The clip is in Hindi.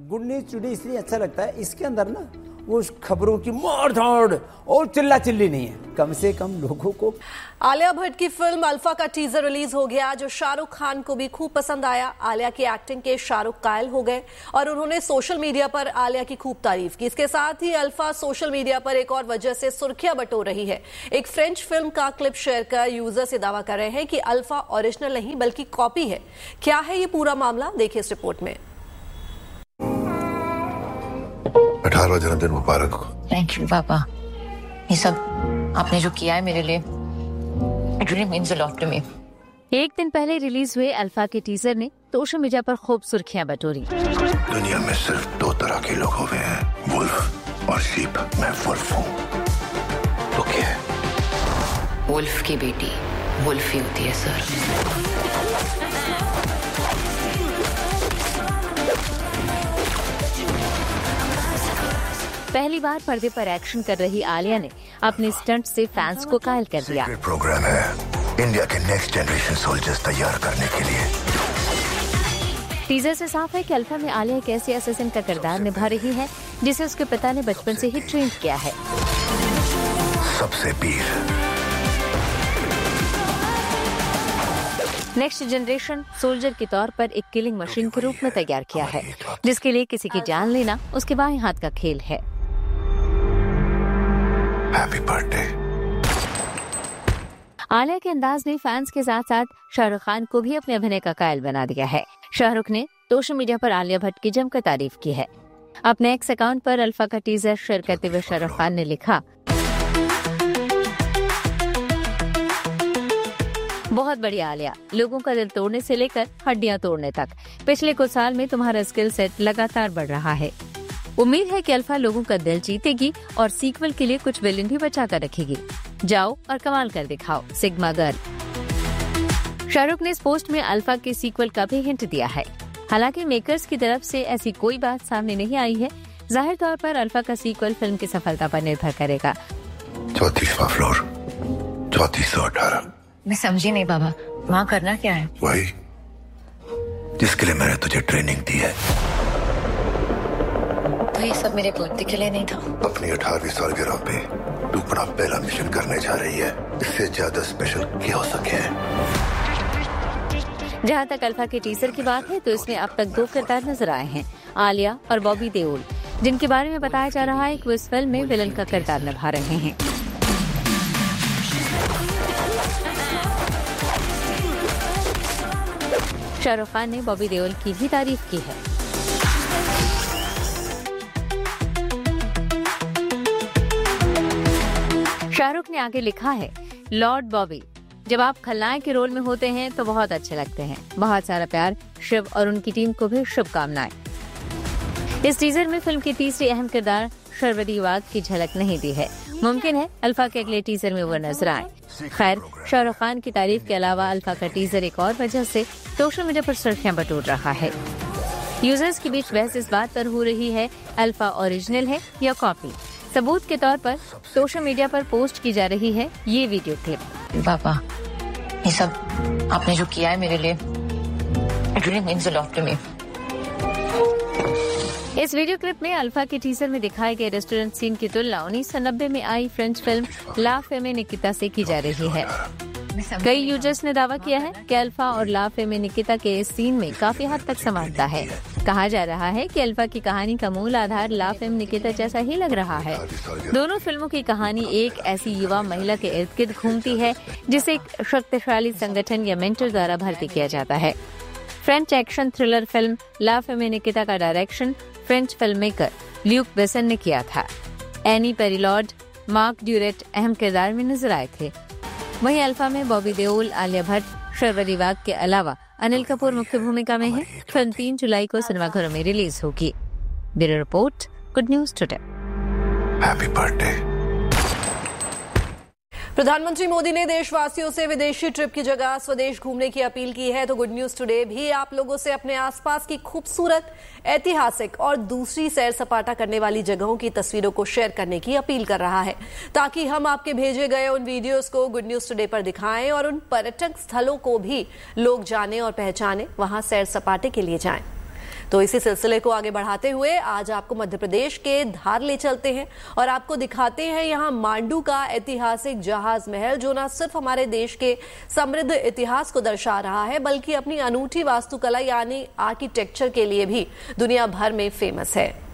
गुड न्यूज टुडे इसलिए अच्छा लगता है, इसके अंदर ना वो खबरों की मार धाड़ और चिल्ला चिल्ली नहीं है, कम से कम लोगों को। आलिया भट्ट की फिल्म अल्फा का टीजर रिलीज हो गया, जो शाहरुख खान को भी खूब पसंद आया। आलिया की एक्टिंग के शाहरुख कायल हो गए और उन्होंने सोशल मीडिया पर आलिया की खूब तारीफ की। इसके साथ ही अल्फा सोशल मीडिया पर एक और वजह से सुर्खियां बटोर रही है। एक फ्रेंच फिल्म का क्लिप शेयर कर यूजर से दावा कर रहे हैं कि अल्फा ओरिजिनल नहीं बल्कि कॉपी है। क्या है ये पूरा मामला, देखिए इस रिपोर्ट में। 18वां जन्मदिन मुबारक हो। थैंक यू पापा, ये सब आपने जो किया है मेरे लिए, it really means a lot to me. एक दिन पहले रिलीज हुए अल्फा के टीजर ने सोशल मीडिया पर खूब सुर्खियां बटोरी। दुनिया में सिर्फ 2 तरह के लोग हुए हैं, वुल्फ और शीप। मैं वुल्फ हूँ। तो क्या है? वुल्फ की बेटी वुल्फ ही होती है सर। पहली बार पर्दे पर एक्शन कर रही आलिया ने अपने स्टंट से फैंस को कायल कर दिया। प्रोग्राम है इंडिया के नेक्स्ट जनरेशन सोल्जर्स तैयार करने के लिए। टीजर से साफ है कि अल्फा में आलिया एक ऐसी असैसिन का किरदार निभा रही है जिसे उसके पिता ने बचपन से ही ट्रेन किया है। सबसे पीर नेक्स्ट जनरेशन सोल्जर के तौर पर एक किलिंग मशीन के रूप में तैयार किया है, जिसके लिए किसी की जान लेना उसके बाएं हाथ का खेल है। Happy birthday. आलिया के अंदाज ने फैंस के साथ साथ शाहरुख खान को भी अपने अभिनय का कायल बना दिया है। शाहरुख ने सोशल मीडिया पर आलिया भट्ट की जमकर तारीफ की है। अपने एक्स अकाउंट पर अल्फा का टीजर शेयर करते हुए शाहरुख खान ने लिखा, बहुत बढ़िया आलिया, लोगों का दिल तोड़ने से लेकर हड्डियां तोड़ने तक पिछले कुछ साल में तुम्हारा स्किल सेट लगातार बढ़ रहा है। उम्मीद है कि अल्फा लोगों का दिल जीतेगी और सीक्वल के लिए कुछ विलेन भी बचा कर रखेगी। जाओ और कमाल कर दिखाओ, सिग्मा गर्ल। शाहरुख ने इस पोस्ट में अल्फा के सीक्वल का भी हिंट दिया है। हालांकि मेकर्स की तरफ से ऐसी कोई बात सामने नहीं आई है। जाहिर तौर पर अल्फा का सीक्वल फिल्म की सफलता पर निर्भर करेगा। 34वां फ्लोर, 3418। मैं समझी नहीं बाबा, वहाँ करना क्या है? वही जिसके लिए मैंने तुझे ट्रेनिंग दी है। तो ये सब मेरे बर्थडे के लिए नहीं था? अपनी 18वीं सालगिरह पे तू अपना पहला मिशन करने जा रही है। इससे ज्यादा स्पेशल क्या हो सके? जहाँ तक अल्फा के टीजर की बात है तो इसमें अब तक 2 किरदार नजर आए हैं, आलिया और बॉबी देओल, जिनके बारे में बताया जा रहा है कि वो इस फिल्म में विलन का किरदार निभा रहे हैं। शाहरुख खान ने बॉबी देओल की भी तारीफ की है। शाहरुख ने आगे लिखा है, लॉर्ड बॉबी, जब आप खलनायक के रोल में होते हैं तो बहुत अच्छे लगते हैं। बहुत सारा प्यार, शिव और उनकी टीम को भी शुभकामनाएं। इस टीजर में फिल्म के तीसरे अहम किरदार शर्वरी वाघ की झलक नहीं दी है। मुमकिन है अल्फा के अगले टीजर में वो नजर आए। खैर, शाहरुख खान की तारीफ के अलावा अल्फा का टीजर एक और वजह से सोशल मीडिया पर सुर्खियां बटोर रहा है। यूजर्स के बीच बहस इस बात पर हो रही है, अल्फा ओरिजिनल है या कॉपी। सबूत के तौर पर सोशल मीडिया पर पोस्ट की जा रही है ये वीडियो क्लिप। पापा, ये सब आपने जो किया है मेरे लिए, it really means a lot to me. इस वीडियो क्लिप में अल्फा के टीजर में दिखाए गए रेस्टोरेंट सीन की तुलना 1990 में आई फ्रेंच फिल्म ला फेमे निकिता से की जा रही है। कई यूजर्स ने दावा किया है कि अल्फा और ला फेमे निकिता के इस सीन में काफी हद तक समानता है। कहा जा रहा है कि अल्फा की कहानी का मूल आधार ला फेमे निकिता जैसा ही लग रहा है। दोनों फिल्मों की कहानी एक ऐसी युवा महिला के इर्द गिर्द घूमती है जिसे एक शक्तिशाली संगठन या मेंटर द्वारा भर्ती किया जाता है। फ्रेंच एक्शन थ्रिलर फिल्म ला फेमे निकिता का direction French film maker Luke बेसन ने किया था। एनी पेरिलॉड, मार्क ड्यूरेट अहम किरदार में नजर आए थे। वहीं अल्फा में बॉबी देओल, आलिया भट्ट, शर्वरी वाघ के अलावा अनिल कपूर मुख्य भूमिका में है। फिल्म 3 जुलाई को सिनेमाघरों में रिलीज होगी। Bureau report, good news today. Happy birthday. प्रधानमंत्री मोदी ने देशवासियों से विदेशी ट्रिप की जगह स्वदेश घूमने की अपील की है। तो गुड न्यूज टुडे भी आप लोगों से अपने आसपास की खूबसूरत, ऐतिहासिक और दूसरी सैर सपाटा करने वाली जगहों की तस्वीरों को शेयर करने की अपील कर रहा है, ताकि हम आपके भेजे गए उन वीडियोस को गुड न्यूज टुडे पर दिखाएं और उन पर्यटक स्थलों को भी लोग जाने और पहचाने, वहां सैर सपाटे के लिए जाएं। तो इसी सिलसिले को आगे बढ़ाते हुए आज आपको मध्य प्रदेश के धार ले चलते हैं और आपको दिखाते हैं यहाँ मांडू का ऐतिहासिक जहाज महल, जो न सिर्फ हमारे देश के समृद्ध इतिहास को दर्शा रहा है बल्कि अपनी अनूठी वास्तुकला यानी आर्किटेक्चर के लिए भी दुनिया भर में फेमस है।